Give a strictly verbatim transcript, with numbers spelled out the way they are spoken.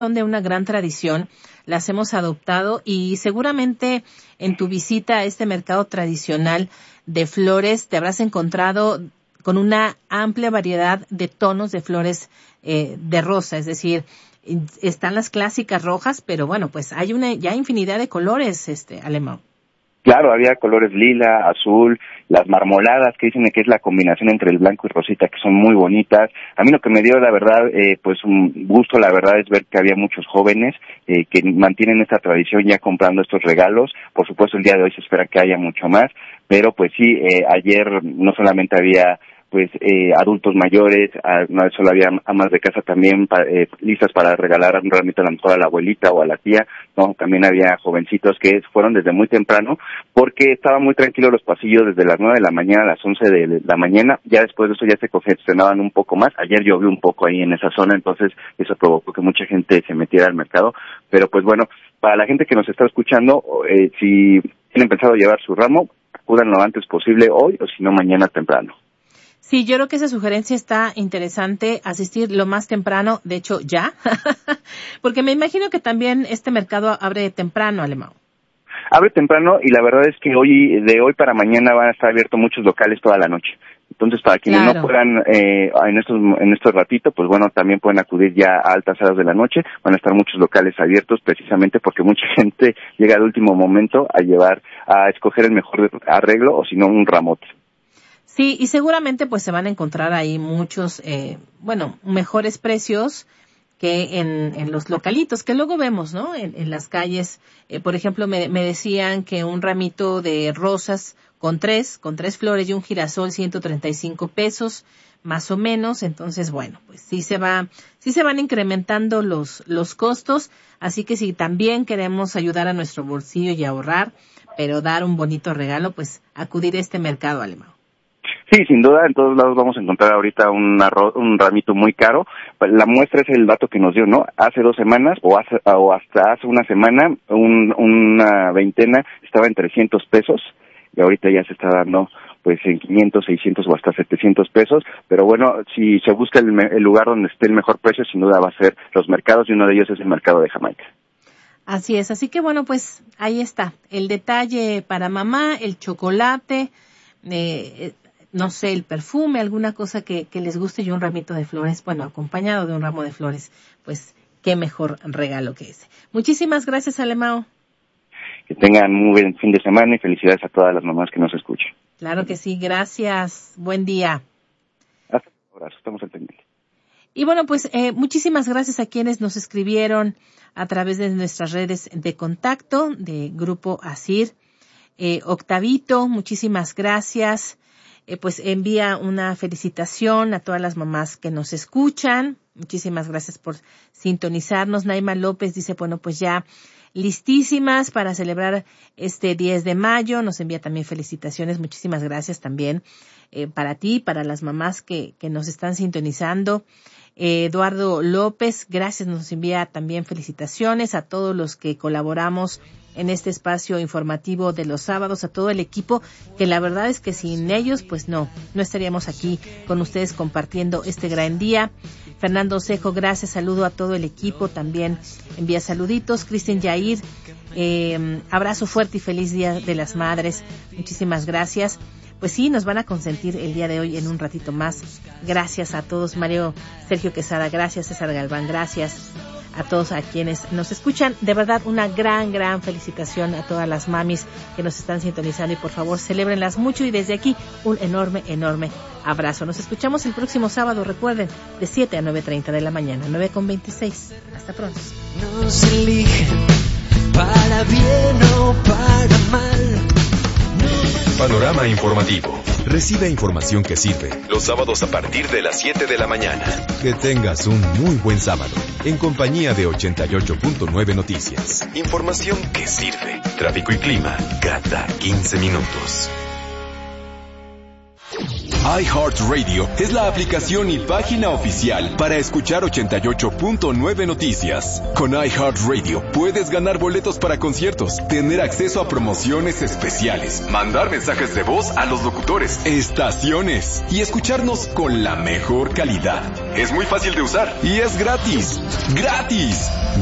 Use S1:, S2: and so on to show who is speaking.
S1: son de una gran tradición, las hemos adoptado y seguramente en tu visita a este mercado tradicional de flores te habrás encontrado con una amplia variedad de tonos de flores eh, de rosa, es decir, están las clásicas rojas, pero bueno, pues hay una ya infinidad de colores, este Alemão.
S2: Claro, había colores lila, azul, las marmoladas, que dicen que es la combinación entre el blanco y rosita, que son muy bonitas. A mí lo que me dio, la verdad, eh, pues un gusto, la verdad, es ver que había muchos jóvenes eh, que mantienen esta tradición ya comprando estos regalos. Por supuesto, el día de hoy se espera que haya mucho más, pero pues sí, eh, ayer no solamente había pues eh, adultos mayores, a, no solo había amas de casa también pa, eh, listas para regalar un ramito a lo mejor a la abuelita o a la tía, no, también había jovencitos que fueron desde muy temprano, porque estaban muy tranquilos los pasillos desde las nueve de la mañana a las once de la mañana, ya después de eso ya se congestionaban un poco más, ayer llovió un poco ahí en esa zona, entonces eso provocó que mucha gente se metiera al mercado, pero pues bueno, para la gente que nos está escuchando, eh, si tienen pensado llevar su ramo, acudan lo antes posible hoy o si no mañana temprano.
S1: Sí, yo creo que esa sugerencia está interesante, asistir lo más temprano, de hecho ya, porque me imagino que también este mercado abre temprano, Alemão.
S2: Abre temprano y la verdad es que hoy, de hoy para mañana van a estar abiertos muchos locales toda la noche. Entonces, para quienes claro. no puedan eh, en estos en estos ratitos, pues bueno, también pueden acudir ya a altas horas de la noche. Van a estar muchos locales abiertos precisamente porque mucha gente llega al último momento a llevar, a escoger el mejor arreglo o si no un ramote.
S1: Sí, y seguramente pues se van a encontrar ahí muchos, eh, bueno, mejores precios que en, en los localitos, que luego vemos, ¿no? En, en las calles, eh, por ejemplo, me, me decían que un ramito de rosas con tres, con tres flores y un girasol, ciento treinta y cinco pesos, más o menos. Entonces, bueno, pues sí se va, sí se van incrementando los, los costos. Así que si también queremos ayudar a nuestro bolsillo y ahorrar, pero dar un bonito regalo, pues acudir a este mercado, Alemão.
S2: Sí, sin duda, en todos lados vamos a encontrar ahorita un, arroz, un ramito muy caro. La muestra es el dato que nos dio, ¿no? Hace dos semanas o, hace, o hasta hace una semana, un, una veintena estaba en trescientos pesos y ahorita ya se está dando pues en quinientos, seiscientos o hasta setecientos pesos. Pero bueno, si se busca el, el lugar donde esté el mejor precio, sin duda va a ser los mercados y uno de ellos es el mercado de Jamaica.
S1: Así es, así que bueno, pues ahí está. El detalle para mamá, el chocolate, eh, no sé, el perfume, alguna cosa que, que les guste y un ramito de flores, bueno, acompañado de un ramo de flores, pues qué mejor regalo que ese. Muchísimas gracias, Alemão.
S2: Que tengan muy buen fin de semana y felicidades a todas las mamás que nos escuchan.
S1: Claro que sí, gracias. Buen día.
S2: Hasta ahora, estamos al pendiente.
S1: Y bueno, pues eh, muchísimas gracias a quienes nos escribieron a través de nuestras redes de contacto de Grupo Asir. Eh, Octavito, muchísimas gracias. Eh, pues envía una felicitación a todas las mamás que nos escuchan. Muchísimas gracias por sintonizarnos. Naima López dice, bueno, pues ya listísimas para celebrar este diez de mayo. Nos envía también felicitaciones. Muchísimas gracias también eh, para ti, para las mamás que, que nos están sintonizando. Eh, Eduardo López, gracias, nos envía también felicitaciones a todos los que colaboramos en este espacio informativo de los sábados, a todo el equipo, que la verdad es que sin ellos, pues no, no estaríamos aquí con ustedes compartiendo este gran día. Fernando Cejo, gracias, saludo a todo el equipo, también envía saluditos. Cristian Yair, eh, abrazo fuerte y feliz Día de las Madres, muchísimas gracias. Pues sí, nos van a consentir el día de hoy en un ratito más. Gracias a todos, Mario Sergio Quesada, gracias, César Galván, gracias a todos a quienes nos escuchan. De verdad, una gran, gran felicitación a todas las mamis que nos están sintonizando y por favor, celébrenlas mucho y desde aquí un enorme, enorme abrazo. Nos escuchamos el próximo sábado, recuerden, de siete a nueve treinta de la mañana, nueve con veintiséis. Hasta pronto.
S3: Nos eligen para bien o para mal.
S4: Panorama informativo. Recibe información que sirve. Los sábados a partir de las siete de la mañana. Que tengas un muy buen sábado. En compañía de ochenta y ocho punto nueve Noticias. Información que sirve. Tráfico y clima cada quince minutos. iHeartRadio es la aplicación y página oficial para escuchar ochenta y ocho punto nueve Noticias. Con iHeartRadio puedes ganar boletos para conciertos, tener acceso a promociones especiales, mandar mensajes de voz a los locutores, estaciones y escucharnos con la mejor calidad. Es muy fácil de usar y es gratis. ¡Gratis!